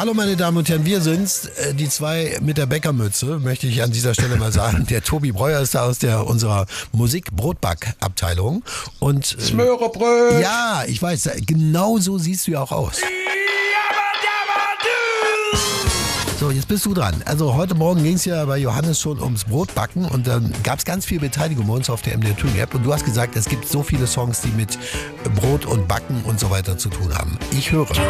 Hallo meine Damen und Herren, wir sind's, die zwei mit der Bäckermütze, möchte ich an dieser Stelle mal sagen. Der Tobi Breuer ist da aus unserer Musik-Brotback-Abteilung. Und Smörebröt! ja, ich weiß, genau so siehst du ja auch aus. So, jetzt bist du dran. Also heute Morgen ging es ja bei Johannes schon ums Brotbacken und dann gab es ganz viel Beteiligung bei uns auf der MDR Tuning App und du hast gesagt, es gibt so viele Songs, die mit Brot und Backen und so weiter zu tun haben. Ich höre.